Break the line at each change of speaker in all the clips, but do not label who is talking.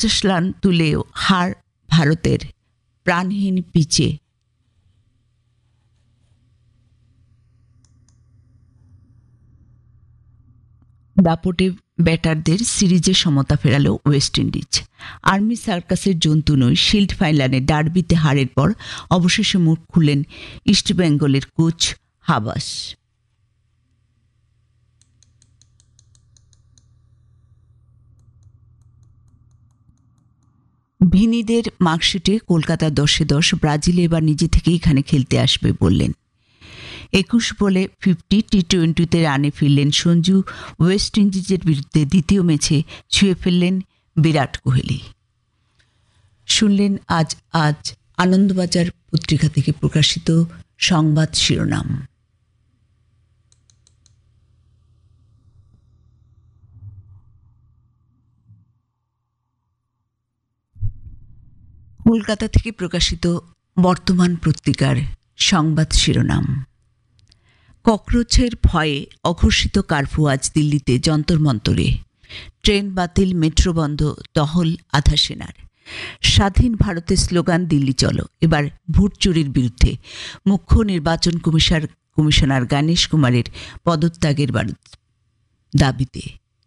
$50 run তুলেও হার ভারতের প্রাণহীন পিচে। দাপটে ব্যাটারদের সিরিজে সমতা ফেরালো ওয়েস্ট ইন্ডিজ। আর্মি সার্কাসের জন্তু নয়, শিল্ড ফাইনালে ডার্বিতে হারের পর অবশেষে মুখ খুললেন ইস্টবেঙ্গলের কোচ হাবাস। ভিনিদের মার্কশিটে কলকাতা 10-10, ব্রাজিলে এবার নিজে থেকে এখানে খেলতে আসবে বললেন। 21 বলে 50 টি-20তে রানে ফিরলেন সঞ্জু। ওয়েস্ট ইন্ডিজের বিরুদ্ধে দ্বিতীয় ম্যাচে ছুঁয়ে ফেললেন বিরাট কোহলি। শুনলেন আজ আনন্দবাজার পত্রিকা থেকে প্রকাশিত সংবাদ শিরোনাম। কলকাতা থেকে প্রকাশিত বর্তমান পত্রিকার সংবাদ শিরোনাম। ককরোচের ভয়ে অঘোষিত কারফিউ আজ দিল্লিতে যন্তর মন্তরে। ট্রেন বাতিল, মেট্রো বন্ধ, টহল আধা সেনার। স্বাধীন ভারতের স্লোগান দিল্লি চলো। এবার ভোট চুরির বিরুদ্ধে মুখ্য নির্বাচন কমিশনার গণেশ কুমারের পদত্যাগের দাবিতে।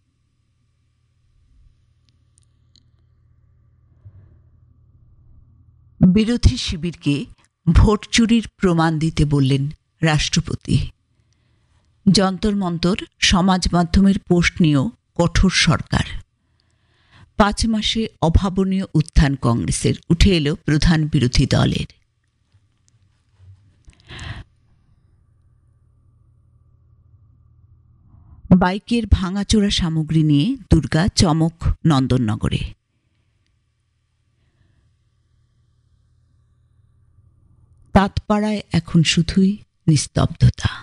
বিরোধী শিবিরকে ভোট চুরির প্রমাণ দিতে বললেন রাষ্ট্রপতি। যন্তর মন্তর, সমাজ মাধ্যমের পোস্ট নিয়েও কঠোর সরকার। 5 মাসে অভাবনীয় উত্থান কংগ্রেসের, উঠে এলো প্রধান বিরোধী দলের। বাইকের ভাঙাচোরা সামগ্রী নিয়ে দুর্গা চমক নন্দননগরে। তাঁতপাড়ায় এখন শুধুই নিস্তব্ধতা।